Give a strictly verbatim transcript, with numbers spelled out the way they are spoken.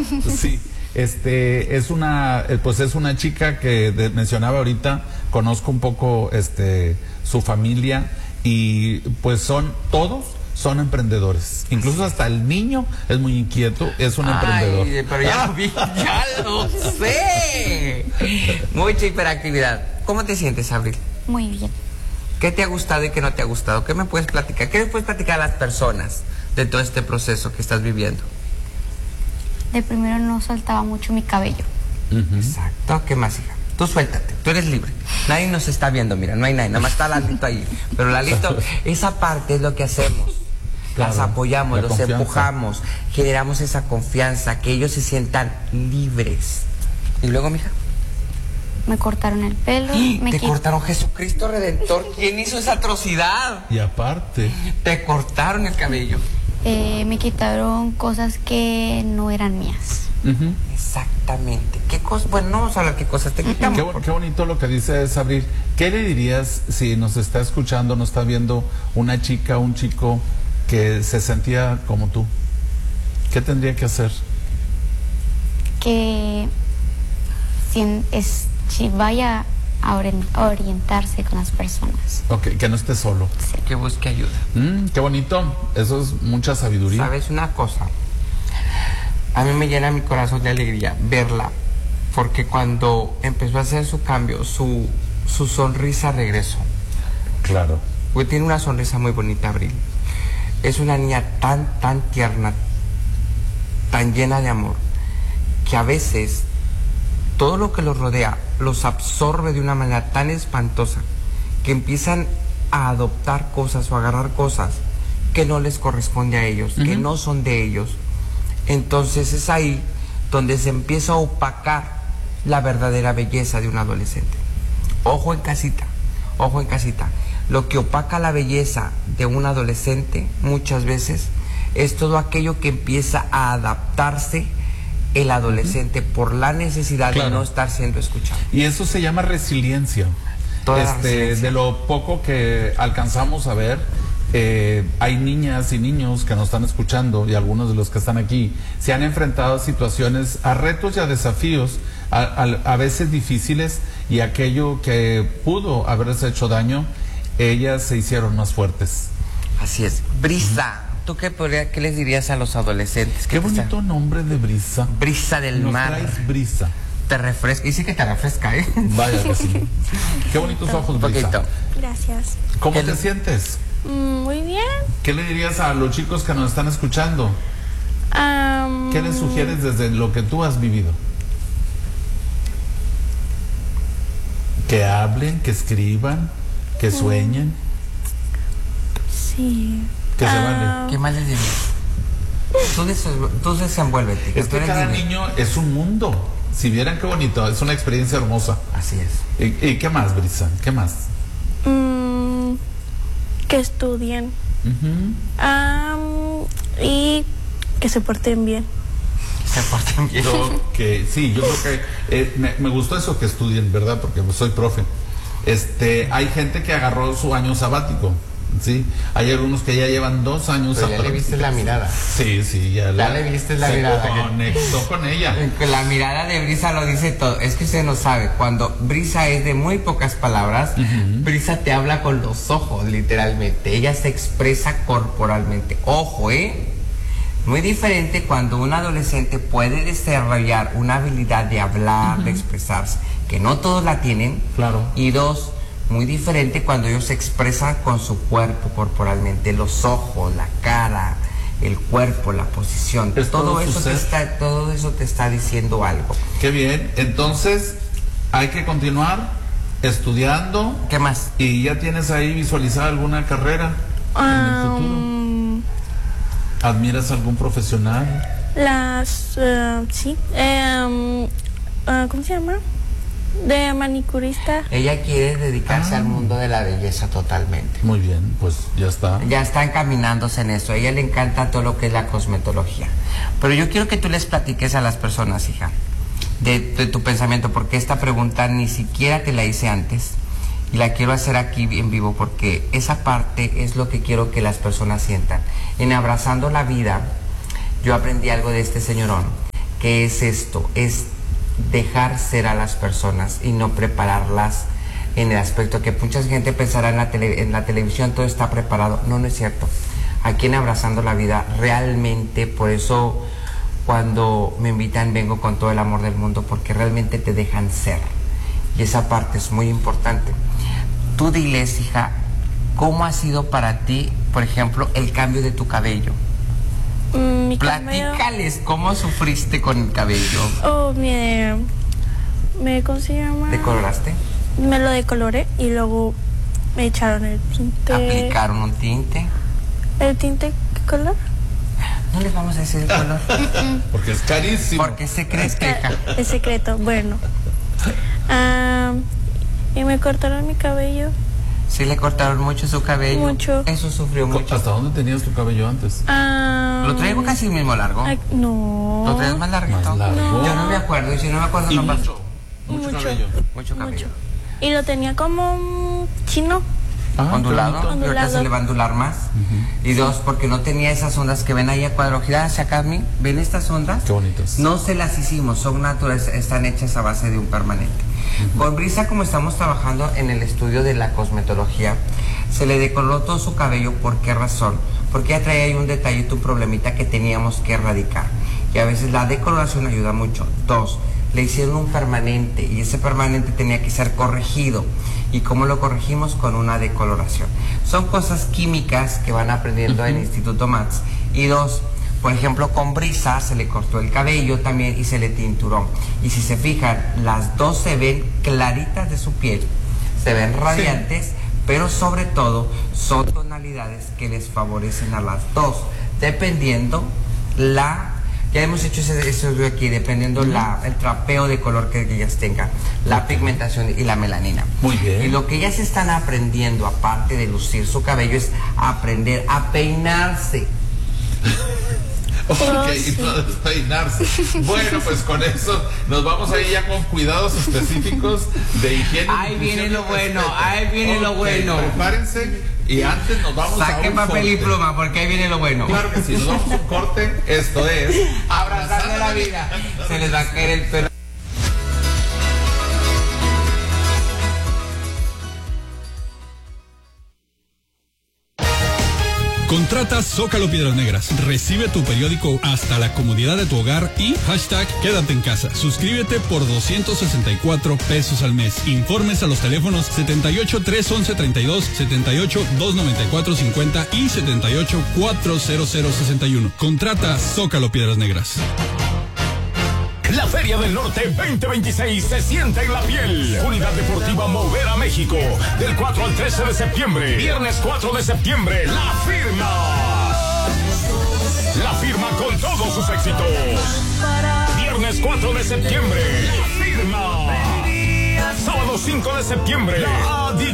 Sí. Este es una, pues es una chica que de, mencionaba ahorita, conozco un poco este su familia y pues son todos son emprendedores, incluso hasta el niño es muy inquieto, es un Ay, emprendedor. Pero ya lo vi, ya lo sé. Mucha hiperactividad. ¿Cómo te sientes, Abril? Muy bien. ¿Qué te ha gustado y qué no te ha gustado? ¿Qué me puedes platicar? ¿Qué me puedes platicar a las personas de todo este proceso que estás viviendo? De primero no soltaba mucho mi cabello. Uh-huh. Exacto. ¿Qué más, hija? Tú suéltate, tú eres libre. Nadie nos está viendo, mira, no hay nadie, nada más está Lalito ahí. Pero Lalito, esa parte es lo que hacemos. Claro, las apoyamos, los confianza. empujamos, generamos esa confianza, que ellos se sientan libres. Y luego, mija. Me cortaron el pelo. Me te quit... cortaron, Jesucristo Redentor. ¿Quién hizo esa atrocidad? Y aparte. Te cortaron el cabello. Eh, me quitaron cosas que no eran mías. Uh-huh. Exactamente. ¿Qué cosas? Bueno, no vamos a hablar qué cosas te quitamos. Qué, qué bonito lo que dice Abril. ¿Qué le dirías si nos está escuchando, nos está viendo una chica, un chico que se sentía como tú? ¿Qué tendría que hacer? Que si, es, si vaya a orientarse con las personas. Ok, que no esté solo. Sí. Que busque ayuda. Mm, qué bonito. Eso es mucha sabiduría. ¿Sabes una cosa? A mí me llena mi corazón de alegría verla, porque cuando empezó a hacer su cambio, su, su sonrisa regresó. Claro. Porque tiene una sonrisa muy bonita, Abril. Es una niña tan, tan tierna, tan llena de amor, que a veces todo lo que los rodea los absorbe de una manera tan espantosa que empiezan a adoptar cosas o agarrar cosas que no les corresponde a ellos, uh-huh. que no son de ellos. Entonces es ahí donde se empieza a opacar la verdadera belleza de un adolescente. Ojo en casita, ojo en casita. Lo que opaca la belleza de un adolescente muchas veces es todo aquello que empieza a adaptarse el adolescente uh-huh. por la necesidad claro. de no estar siendo escuchado. Y eso se llama resiliencia. Toda este, resiliencia. De lo poco que alcanzamos a ver, eh, hay niñas y niños que nos están escuchando y algunos de los que están aquí se han enfrentado a situaciones, a retos y a desafíos, a, a, a veces difíciles, y aquello que pudo haberles hecho daño, ellas se hicieron más fuertes. Así es. Brisa. Uh-huh. ¿Tú qué, podría, qué les dirías a los adolescentes? Qué bonito está? nombre de Brisa. Brisa del Nos mar. Traes brisa. Te refresca. Y sí que te refresca, ¿eh? Vaya que sí. Qué bonitos ojos, Brisa. Poquito. Gracias. ¿Cómo El... te sientes? Mm, muy bien. ¿Qué le dirías a los chicos que nos están escuchando? Um... ¿Qué les sugieres desde lo que tú has vivido? Que hablen, que escriban, que sueñen. Sí. Que se uh... vale. ¿Qué más les dirías? Tú, des tú desenvuélvete. Es que cada libre. niño es un mundo. Si vieran qué bonito, es una experiencia hermosa. Así es. ¿Y, y qué más, Brisa? ¿Qué más? Mm, que estudien. Uh-huh. um, y que se porten bien. Se porten bien. Yo, que, sí, yo creo que eh, me, me gustó eso, que estudien, ¿verdad? Porque soy profe. Este, hay gente que agarró su año sabático. Sí, hay algunos que ya llevan dos años. Pero ya le viste la mirada. Sí, sí, ya, ya la, le viste la se mirada. Conectó con ella. La mirada de Brisa lo dice todo. Es que usted no sabe, cuando Brisa es de muy pocas palabras, uh-huh. Brisa te habla con los ojos, literalmente. Ella se expresa corporalmente. Ojo, ¿eh? Muy diferente cuando un adolescente puede desarrollar una habilidad de hablar, uh-huh. de expresarse, que no todos la tienen. Claro. Y dos, muy diferente cuando ellos se expresan con su cuerpo corporalmente, los ojos, la cara, el cuerpo, la posición. Es todo, todo, eso te está, todo eso te está diciendo algo. Qué bien. Entonces, hay que continuar estudiando. ¿Qué más? ¿Y ya tienes ahí visualizada alguna carrera um, en el futuro? ¿Admiras a algún profesional? Las, uh, sí. Um, uh, ¿Cómo se llama? De manicurista. Ella quiere dedicarse ah. al mundo de la belleza totalmente. Muy bien, pues ya está. Ya está encaminándose en eso. A ella le encanta todo lo que es la cosmetología. Pero yo quiero que tú les platiques a las personas, hija, de, de tu pensamiento, porque esta pregunta ni siquiera te la hice antes. Y la quiero hacer aquí en vivo, porque esa parte es lo que quiero que las personas sientan. En Abrazando la Vida, yo aprendí algo de este señorón, que es esto, es dejar ser a las personas y no prepararlas en el aspecto que mucha gente pensará en la, tele, en la televisión todo está preparado. No, no es cierto. Aquí en Abrazando la Vida, realmente, por eso cuando me invitan vengo con todo el amor del mundo, porque realmente te dejan ser. Y esa parte es muy importante. Tú diles, hija, ¿cómo ha sido para ti, por ejemplo, el cambio de tu cabello? Mm, mi cabello. Platícales, ¿cómo sufriste con el cabello? Oh, me, me, ¿cómo se llama? ¿Decoloraste? Me lo decoloré y luego me echaron el tinte. ¿Aplicaron un tinte? ¿El tinte qué color? No les vamos a decir el color. Porque es carísimo. Porque es secreto, hija. Es secreto, bueno. Ah, y me cortaron mi cabello. Sí, le cortaron mucho su cabello. Mucho. Eso sufrió mucho. ¿Hasta dónde tenías tu cabello antes? Ah, ¿Lo traigo casi el mismo largo? ay, no. ¿Lo traes más larguito? Más largo. No. Yo no me acuerdo, y si no me acuerdo, Y no pasa. mucho, mucho, Mucho. cabello. Mucho cabello. Y lo tenía como un chino. Ah, Ondulado, qué bonito. y ahorita se le va a ondular más. Uh-huh. Y dos, porque no tenía esas ondas que ven ahí a cuadro. Gira hacia acá, ¿ven estas ondas? Qué bonitas. No se las hicimos, son naturales, están hechas a base de un permanente. Uh-huh. Con Brisa, como estamos trabajando en el estudio de la cosmetología, se le decoloró todo su cabello. ¿Por qué razón? Porque ella traía ahí un detallito, un problemita que teníamos que erradicar. Y a veces la decoloración ayuda mucho. Dos, le hicieron un permanente y ese permanente tenía que ser corregido. ¿Y cómo lo corregimos? Con una decoloración. Son cosas químicas que van aprendiendo en el Instituto Mats. Y dos, por ejemplo, con Brisa se le cortó el cabello también y se le tinturó. Y si se fijan, las dos se ven claritas de su piel, se ven radiantes, sí. Pero sobre todo son tonalidades que les favorecen a las dos, dependiendo la... Ya hemos hecho ese estudio aquí, dependiendo uh-huh. la, el trapeo de color que ellas tengan, la pigmentación y la melanina. Muy bien. Y lo que ellas están aprendiendo, aparte de lucir su cabello, es aprender a peinarse. Ok, Oh, y sí. no despeinarse. Bueno, pues con eso nos vamos a ir ya con cuidados específicos de higiene. Ahí viene lo bueno, ahí viene okay, lo bueno. Prepárense y antes nos vamos Saquen a un papel corte. y pluma porque ahí viene lo bueno. Claro que sí, nos vamos a un corte. Esto es Abrazando la vida. Se les va a caer el pelo. Contrata Zócalo Piedras Negras. Recibe tu periódico hasta la comodidad de tu hogar y hashtag quédate en casa. Suscríbete por doscientos sesenta y cuatro pesos al mes. Informes a los teléfonos setenta y ocho, trescientos once, treinta y dos, setenta y ocho, doscientos noventa y cuatro, cincuenta y setenta y ocho, cuatrocientos sesenta y uno. Contrata Zócalo Piedras Negras. La Feria del Norte veinte veintiséis se siente en la piel. Unidad Deportiva Movera México. Del cuatro al trece de septiembre. Viernes cuatro de septiembre. La Firma. La Firma con todos sus éxitos. Viernes cuatro de septiembre. La Firma. Sábado cinco de septiembre. La